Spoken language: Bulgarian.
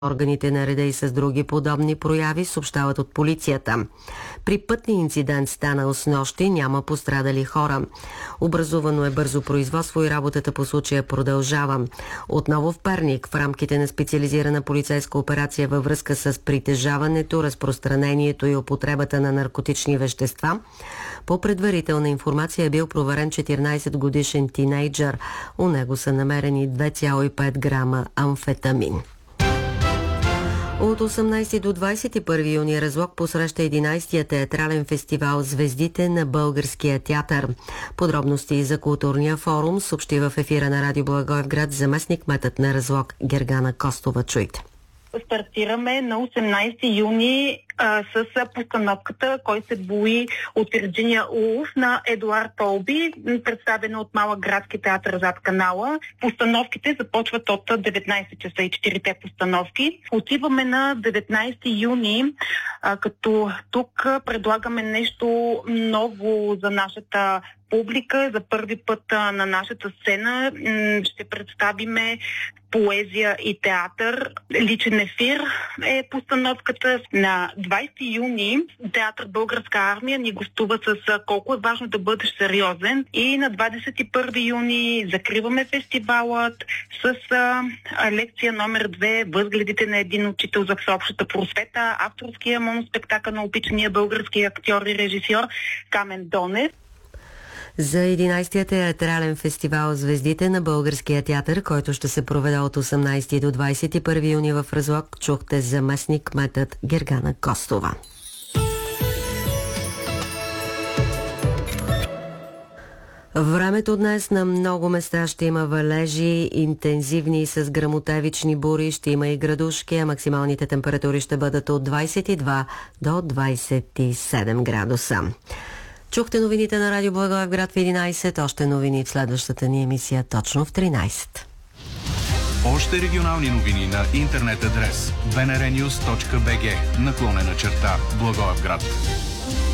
органите на реда и с други подобни прояви, съобщават от полицията. При пътния инцидент станал снощи, няма пострадали хора. Образувано е бързо производство и работата по случая продължава. Отново в Перник, в рамките на специализирана полицейска операция във връзка с притежаването, разпространението и употребата на наркотични вещества, по предварителна информация е бил проверен 14-годишен тинейджър. У него са намерени 2,5 грама амфетамин. От 18 до 21 юни Разлог посреща 11-я театрален фестивал «Звездите на българския театър». Подробности за културния форум съобщи в ефира на Радио Благоевград заместник-кметът на Разлог Гергана Костова. Чуйте. Стартираме на 18 юни с постановката «Кой се бои» от Вирджиния Улф на Едуард Толби, представена от Малък градски театър зад канала. Постановките започват от 19 часа и 4-те постановки. Отиваме на 19 юни, като тук предлагаме нещо ново за нашата публика. За първи път на нашата сцена ще представиме поезия и театър. Личен ефир е постановката. На 20 юни театър Българска армия ни гостува с колко е важно да бъдеш сериозен. И на 21 юни закриваме фестивалът с лекция номер 2 Възгледите на един учител за всеобщата просвета, авторския моноспектакъл на опичания български актьор и режисьор Камен Донев. За 11-я театрален фестивал «Звездите на българския театър», който ще се проведе от 18 до 21 юни в Разлог, чухте заместник-кметът Гергана Костова. Времето днес на много места ще има валежи, интензивни с гръмотевични бури, ще има и градушки, а максималните температури ще бъдат от 22 до 27 градуса. Чухте новините на Радио Благоевград в 11, още новини в следващата ни емисия точно в 13. Още регионални новини на интернет адрес bnrnews.bg /Благоевград.